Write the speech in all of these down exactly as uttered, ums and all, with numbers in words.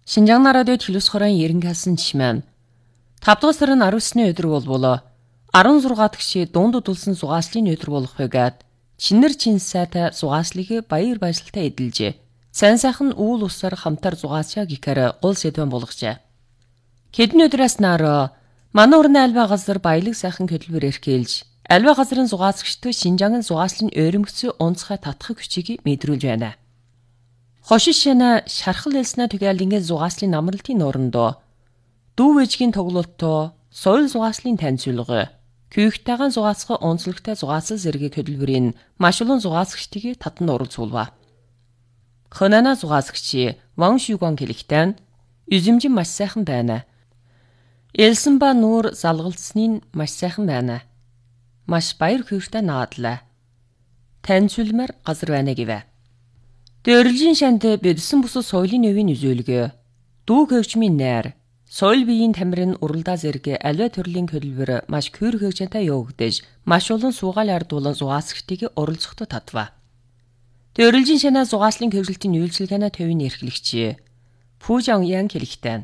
Шинжаан радио телевиз хорон ерөнхийлсөн чимээн. тав дугаар сарын аравна өдрийн өдөр болбол арван зургаадх ши дунд дулсан зугааслын өдөр болох байгаад чинэр чин сайтай зугааслыг баяр баясгалтай эдэлжээ. Сайн сайхан үйл усаар хамтар зугаасчаа гэхээр гол сэдвэн болгожээ. Хэдэн өдрөөс naar манай урны альва газар баялаг сайхан хөдөлмөр эрхэлж альва газрын зугаасгчд Шинжаангийн зугааслын ойрмогцсон онцгой татхаг хүчийг мэдрүүлж байна. Хошишэна шархал элснэ түгээлингээ зугааслын амралтын орондоо дүү вэжгийн тоглолтоо соёл зугааслын танилцуулга күйхтэйгэн зугаасгах онцлогтой зугаасал зэрэг хөдөлмөрийн маш олон зугаасгчдыг татан оролцуулва. Хонана зугаасгчи Ван Шүгон хэлэхдээ үзэмжин маш сайхан байна. Элсэн ба нуур залгалцсны маш сайхан байна. Маш баяр хөөртэй наадлаа. Танилцуулмаар газар байна гэвэ. Дөрлжин шанд бидсэн бус соёлын өвийн үзүүлгөө дүү хөгжмийн найр соёл биеийн тамирын уралдаа зэрэг аливаа төрлийн хөдөлмөр маш көр хөгжинтэй явагдаж маш олон суугаал ардуулан зугаасгчдыг оролцоход татва. Дөрлжин шанаа зугааслын хөгжилтийн үйлчилгээний төвийн эрхлэгч Пужан Ян хэлэхдээ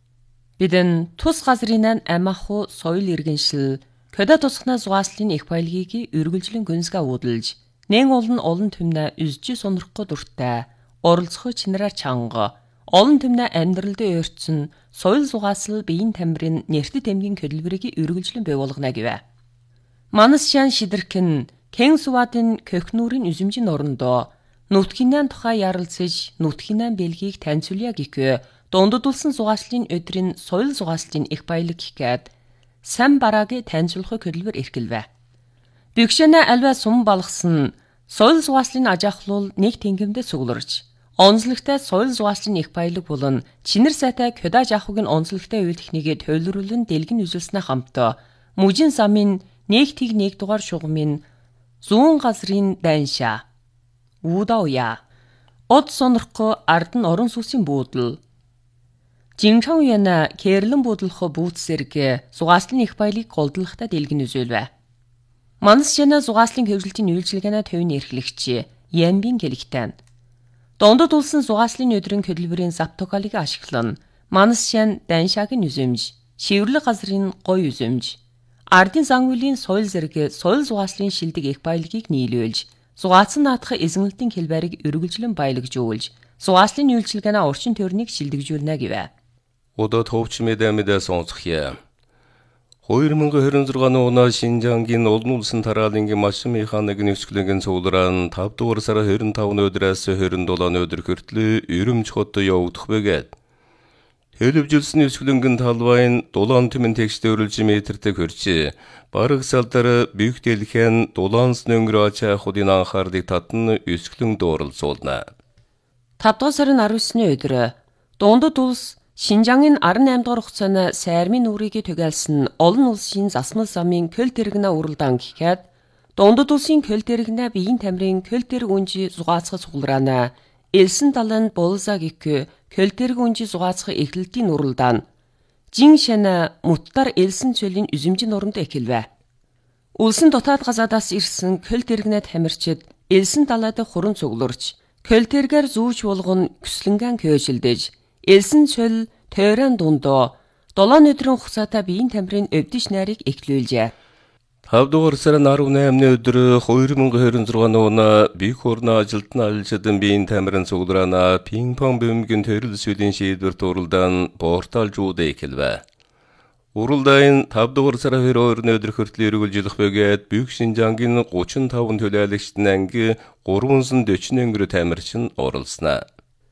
бидэн тус газрын амаху соёл иргэншил көдө тусхна зугааслын их баялагийг үргэлжлэн гүнсгээ уудалж нэн олон олон түмнэ үзжи сонирхгүй дуртай оролцох чинараар чанга олон түмнэ амьдралд өөрчсөн соёл зугаасал биеийн тамирын нэртэд эмгийн хөдөлмөрийг үргэлжлэн бий болгоно гэвэ. Манас шан шидэрхэн Кен Суватын Көхнүүрийн үзэмжийн орондоо нүтгэнэн тухай ярилцаж нүтгэнэн бэлгийг танилцуулъя гэхээ дунддулсан зугааслын өдрийн соёл зугааслын их баялаг гэхэд сан бараагийн танилцуулах хөдөлмөр эрхэлвэ. Бэгшэнэ альва сум балгасан соёл зугааслын ажаахлуул нэг тэнгэмдээ сугларч онцлогтой соёл зугааслын их баялаг болон чинэр сайтай көдаж ахугийн онцлогтой үйл техникийг тойлруулан дэлгэн үзүүлснэ хамтаа мужин замын нэг тэг нэг дугаар шугамын зүүн газрын данша Удауя од сонорхгүй ард нь орон сүсийн буудал Жинчан яна кэрлэн буудлах бүүц зэрэг зугааслын их баялагийг голдлохтой дэлгэн үзүүлвэ. Манас шана зугааслын хөгжилтийн үйлчилгээний төвийн эрхлэгч Янбин хэлэхдээ дондод улсын зугааслын өдрийн хөдөлмөрийн завтокалыг ашиглан манас шан даншагийн үзэмж, шивэрлэг газрын гой үзэмж, ардын зан үйлийн соёл зэрэг соёл зугааслын шилдэг их баялагийг нийлүүлж, зугаацсан наадах эзэмлэлтийн хэлбэрийг үргэлжлэн баялагжуулж, зугааслын үйлчилгээний орчин төрнийг шилдэгжүүлнэ гэвэ. Одоо төвч мэдэмэдэ сонсохъя. хоёр мянга хорин зургааны оноо Шинжаангийн олон улсын тараалангийн машин механикийн өсгөлөнгийн цуглараан тав дугаар сарын хорин тавны өдрөөс хорин долооны өдөр хүртэл Өрөмж хотод явагдах байгаад. Төлөвжүүлсэн өсгөлөнгийн талбайн дулаан түмэн текстэ өрүүлж метртэй хөрчи. Бараг салдар büyük дэлхэн дулаанс нөнгөр ачаахуудын анхаарлыг татна өсгөлөн дууралзуулна. тав дугаар сарын аравна өдөр дундад улс Шинжаангийн арван аймд дугаар хугацааны сайрмын нүрийг түгээлсэн олон улсын засмал замын көл тэрэгнэ уралдаан гэхэд дундад улсын көл тэрэгнэ биеийн тамирын көл тэрэг үнжи зугаацгах сугалраана элсэн даланд болза гэх көл тэрэг үнжи зугаацгах эхлэлтийн уралдаан жин шана муттар элсэн цөлийн үзэмжийн оронд эхэлвэ. Улсын дотоод газадаас ирсэн көл тэрэгнэ тамирчид элсэн далаад хуран цугларч көл тэрэгээр зүүж болгон көслөнгөн көөжилдэж элсэн цөл тойрон дундоо долоон өдрийн хугацаатай биеийн тамирын өвдөж найрыг эхлүүлжээ. тав дугаар сарын арван өдөр хоёр мянга хорин зургааны оноо бих орны ажилтны алжадан биеийн тамирын цуглараана пинг-понг бөмбөгийн төрөл сүлийн шийдвэр уралдаан порталжууд эхэлвэ. Уралдаан тав дугаар сарын хоёрны өдөр хүртэл эргүүлжих бөгөөд Büyük Шинжаангийн гучин таван төлөөлөгчдийн анги гурван дөчнө өнгөр тамирчин оролцсноо.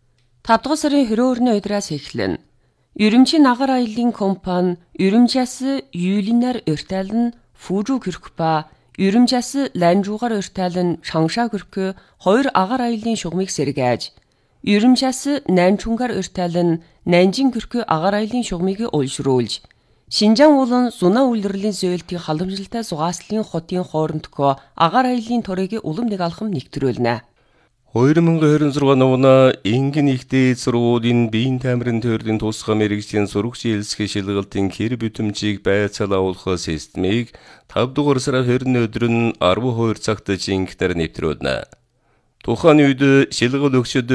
тав дугаар сарын хоёрны өдрөөс эхлэн Өрөмчийн агаар аяллын компани Өрөмчээс Юлинаар өртөөлн Фужу гэрхба Өрөмчээс Ланжуугаар өртөөлн Шангшаа гэрх хоёр агаар аяллын шугамыг сэргээж Өрөмчээс Нанчунгаар өртөөлн Нанжин гэрх агаар аяллын шугамыг уйлшруулж Шинжаан болон Зуна үйлрлийн зөөлтийн халамжилтай зугааслын хотын хоорондоо агаар аяллын турыг улам нэг алхам нэгтрүүлнэ. хоёр мянга хорин зургааны оноо энгийн ихтэй сургуулийн биеийн тамирын төрлийн тусгай мэрэгжлийн сурагч хэлсгийн шилгалтын хэр бүтэмжийг байцаал авуулах системийг тав дугаар сарын хорин өдөр нь арван хоёр цагт жинхэнээр нэвтрүүлнэ. Тухайн үед шилгэл өгчид